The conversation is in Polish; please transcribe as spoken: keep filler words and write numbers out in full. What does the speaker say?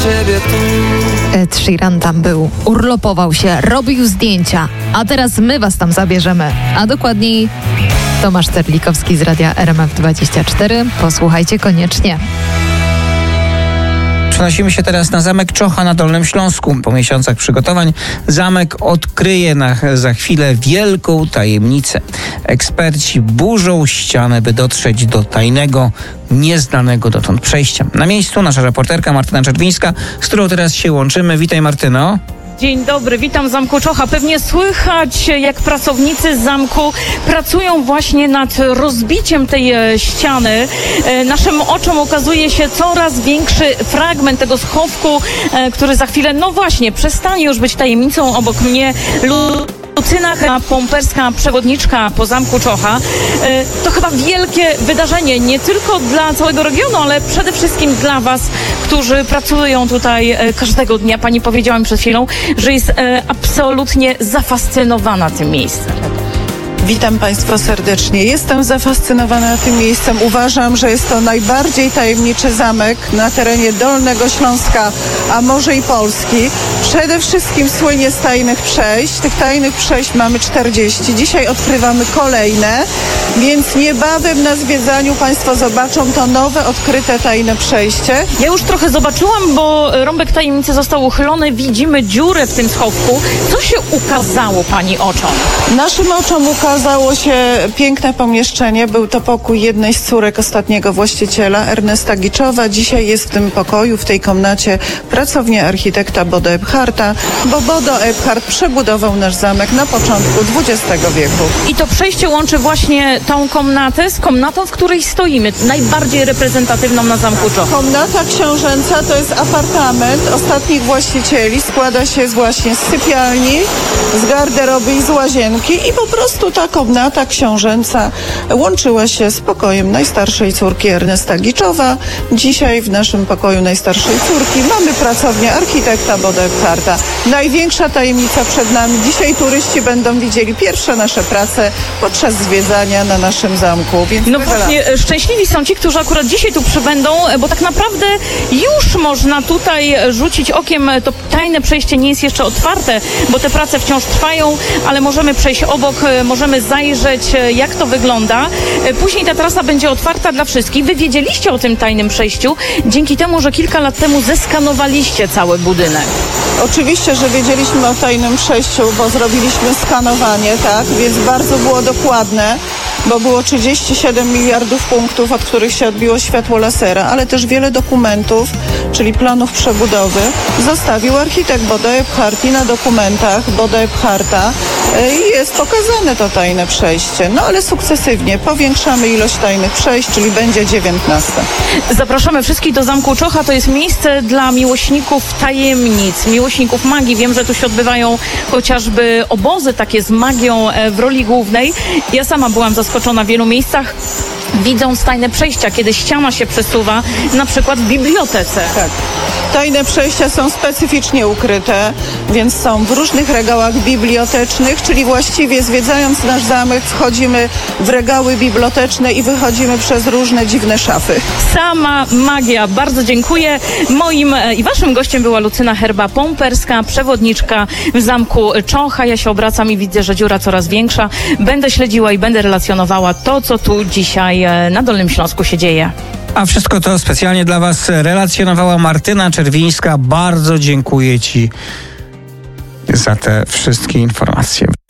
ciebie tu. Ed Sheeran tam był, urlopował się, robił zdjęcia, a teraz my was tam zabierzemy, a dokładniej Tomasz Terlikowski z radia R M F dwadzieścia cztery. Posłuchajcie koniecznie. Przenosimy się teraz na Zamek Czocha na Dolnym Śląsku. Po miesiącach przygotowań zamek odkryje na, za chwilę wielką tajemnicę. Eksperci burzą ścianę, by dotrzeć do tajnego, nieznanego dotąd przejścia. Na miejscu nasza reporterka Martyna Czerwińska, z którą teraz się łączymy. Witaj, Martyno. Dzień dobry, witam w Zamku Czocha. Pewnie słychać, jak pracownicy z zamku pracują właśnie nad rozbiciem tej e, ściany. E, naszym oczom ukazuje się coraz większy fragment tego schowku, e, który za chwilę, no właśnie, przestanie już być tajemnicą. Obok mnie Lucyna Pomperska, przewodniczka po Zamku Czocha. E, to chyba wielkie wydarzenie, nie tylko dla całego regionu, ale przede wszystkim dla was, którzy pracują tutaj e, każdego dnia. Pani powiedziała mi przed chwilą, że jest e, absolutnie zafascynowana tym miejscem. Witam Państwa serdecznie. Jestem zafascynowana tym miejscem. Uważam, że jest to najbardziej tajemniczy zamek na terenie Dolnego Śląska, a może i Polski. Przede wszystkim słynie z tajnych przejść. Tych tajnych przejść mamy czterdzieści. Dzisiaj odkrywamy kolejne, więc niebawem na zwiedzaniu Państwo zobaczą to nowe, odkryte tajne przejście. Ja już trochę zobaczyłam, bo rąbek tajemnicy został uchylony. Widzimy dziurę w tym schowku. Co się ukazało Pani oczom? Naszym oczom ukazało Okazało się piękne pomieszczenie. Był to pokój jednej z córek ostatniego właściciela, Ernesta Giczowa. Dzisiaj jest w tym pokoju, w tej komnacie pracownia architekta Bodo Ebharta, bo Bodo Ebhart przebudował nasz zamek na początku dwudziestego wieku. I to przejście łączy właśnie tą komnatę z komnatą, w której stoimy, najbardziej reprezentatywną na Zamku Czocha. Komnata książęca to jest apartament ostatnich właścicieli. Składa się z właśnie z sypialni, z garderoby i z łazienki i po prostu ta komnata książęca łączyła się z pokojem najstarszej córki Ernesta Giczowa. Dzisiaj w naszym pokoju najstarszej córki mamy pracownię architekta Bodo Ebharta. Największa tajemnica przed nami. Dzisiaj turyści będą widzieli pierwsze nasze prace podczas zwiedzania na naszym zamku. Więc no właśnie, szczęśliwi są ci, którzy akurat dzisiaj tu przybędą, bo tak naprawdę już można tutaj rzucić okiem. To tajne przejście nie jest jeszcze otwarte, bo te prace wciąż trwają, ale możemy przejść obok, możemy zajrzeć, jak to wygląda. Później ta trasa będzie otwarta dla wszystkich. Wy wiedzieliście o tym tajnym przejściu dzięki temu, że kilka lat temu zeskanowaliście cały budynek. Oczywiście, że wiedzieliśmy o tajnym przejściu, bo zrobiliśmy skanowanie, tak, więc bardzo było dokładne, bo było trzydzieści siedem miliardów punktów, od których się odbiło światło lasera, ale też wiele dokumentów, czyli planów przebudowy, zostawił architekt Bodo Ebhart i na dokumentach Bodo Ebharta jest pokazane to tajne przejście. No ale sukcesywnie powiększamy ilość tajnych przejść, czyli będzie dziewiętnaście. Zapraszamy wszystkich do Zamku Czocha. To jest miejsce dla miłośników tajemnic, miłośników magii. Wiem, że tu się odbywają chociażby obozy takie z magią w roli głównej. Ja sama byłam zaskoczona w wielu miejscach, widząc tajne przejścia, kiedy ściana się przesuwa, na przykład w bibliotece. Tak. Tajne przejścia są specyficznie ukryte, więc są w różnych regałach bibliotecznych, czyli właściwie zwiedzając nasz zamek wchodzimy w regały biblioteczne i wychodzimy przez różne dziwne szafy. Sama magia. Bardzo dziękuję. Moim i waszym gościem była Lucyna Pomperska, przewodniczka w Zamku Czocha. Ja się obracam i widzę, że dziura coraz większa. Będę śledziła i będę relacjonowała to, co tu dzisiaj na Dolnym Śląsku się dzieje. A wszystko to specjalnie dla was relacjonowała Martyna Czerwińska. Bardzo dziękuję ci za te wszystkie informacje.